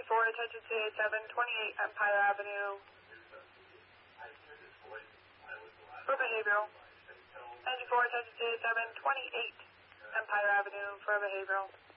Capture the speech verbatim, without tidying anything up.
four, attention C A seven, twenty-eight Empire Avenue for behavioral. Engine four, attention C A seven, twenty-eight Empire Avenue for behavioral.